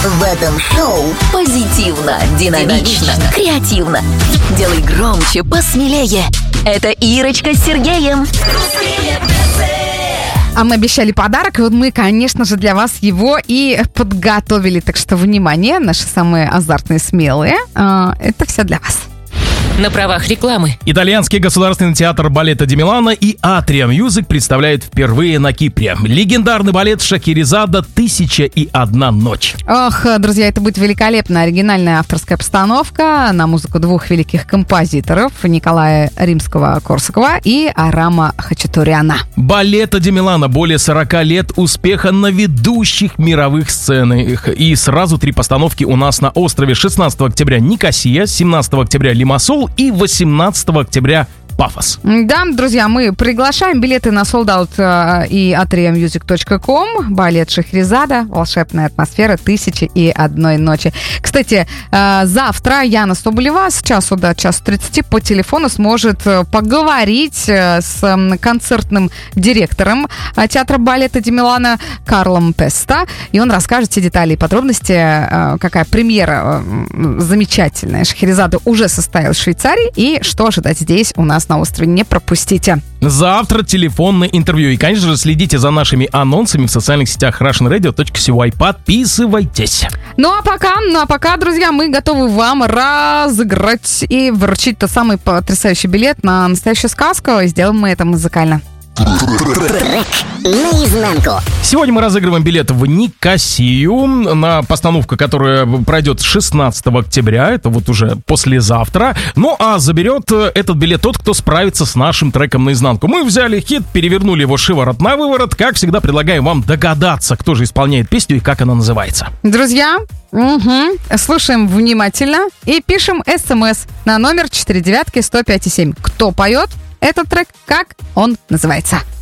В этом шоу позитивно, динамично, креативно. Делай громче, посмелее. Это Ирочка с Сергеем. А мы обещали подарок, и вот мы, конечно же, для вас его и подготовили. Так что, внимание, наши самые азартные, смелые, это все для вас. На правах рекламы. Итальянский государственный театр балета Ди Милано и Атриа Мьюзик представляют впервые на Кипре легендарный балет Шахерезада «1001 ночь». Ох, друзья, это будет великолепная оригинальная авторская постановка на музыку двух великих композиторов Николая Римского-Корсакова и Арама Хачатуряна. Балета Ди Милано более 40 лет успеха на ведущих мировых сценах. И сразу 3 постановки у нас на острове: 16 октября Никосия, 17 октября Лимассол и 18 октября Пафос. Да, друзья, мы приглашаем. Билеты на sold-out и atriamusic.com. Балет Шахерезада. Волшебная атмосфера 1001 ночи. Кстати, завтра Яна Соболева с часу до часу 30 по телефону сможет поговорить с концертным директором театра балета Ди Милано Карлом Песта. И он расскажет все детали и подробности, какая премьера замечательная Шахерезада уже состоялась в Швейцарии и что ожидать здесь у нас на острове. Не пропустите. Завтра телефонное интервью. И, конечно же, следите за нашими анонсами в социальных сетях russianradio.cy. Подписывайтесь. Ну а пока, друзья, мы готовы вам разыграть и вручить тот самый потрясающий билет на настоящую сказку. И сделаем мы это музыкально. Трек наизнанку. Сегодня мы разыгрываем билет в Никосию на постановку, которая пройдет 16 октября. Это вот уже послезавтра. Ну а заберет этот билет тот, кто справится с нашим треком наизнанку. Мы взяли хит, перевернули его шиворот на выворот. Как всегда, предлагаем вам догадаться, кто же исполняет песню и как она называется. Друзья, слушаем внимательно и пишем СМС на номер 49105,7. Кто поет этот трек, как он называется?